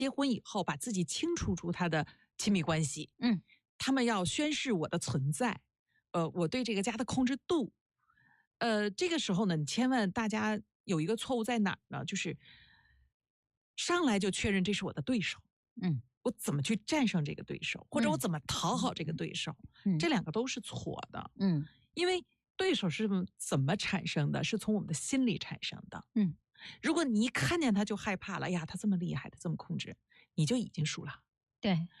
结婚以后把自己清除出他的亲密关系，他们要宣示我的存在，我对这个家的控制度，这个时候呢，你千万大家有一个错误在哪儿呢？就是上来就确认这是我的对手，我怎么去战胜这个对手，或者我怎么讨好这个对手，这两个都是错的，因为对手是怎么产生的？是从我们的心理产生的，如果你一看见他就害怕了，哎呀，他这么厉害，他这么控制，你就已经输了。 对。